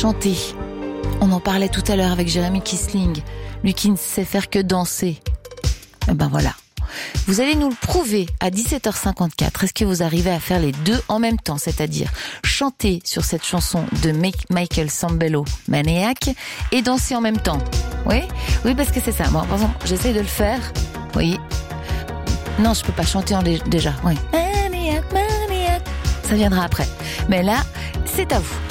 chanter. On en parlait tout à l'heure avec Jérémy Kissling, lui qui ne sait faire que danser. Eh ben voilà. Vous allez nous le prouver à 17h54. Est-ce que vous arrivez à faire les deux en même temps, c'est-à-dire chanter sur cette chanson de Michael Sambello, Maniac, et danser en même temps? Oui, parce que c'est ça. Moi, par exemple, j'essaie de le faire. Oui. Non, je peux pas chanter déjà. Oui. Maniac. Ça viendra après. Mais là, c'est à vous.